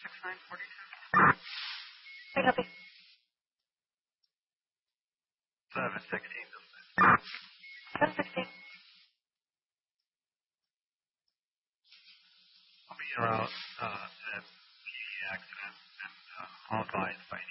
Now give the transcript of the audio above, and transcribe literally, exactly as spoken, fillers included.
six nine forty two. Hey, copy. Seven sixteen. seven sixteen. I'll be around uh, at the accident and uh, I'll advise if I